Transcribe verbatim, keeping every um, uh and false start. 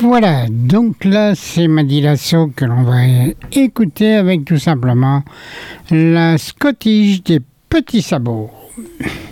Voilà, donc là c'est Madi Lasso que l'on va écouter avec tout simplement la Scottish des petits sabots.